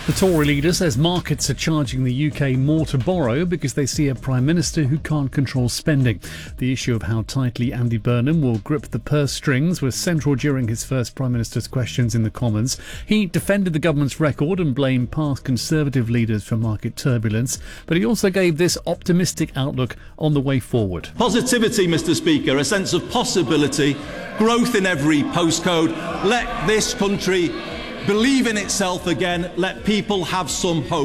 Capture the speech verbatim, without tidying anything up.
The Tory leader says markets are charging the U K more to borrow because they see a Prime Minister who can't control spending. The issue of how tightly Andy Burnham will grip the purse strings was central during his first Prime Minister's questions in the Commons. He defended the government's record and blamed past Conservative leaders for market turbulence, but he also gave this optimistic outlook on the way forward. Positivity, Mr Speaker, a sense of possibility, growth in every postcode. Let this country believe in itself again. Let people have some hope.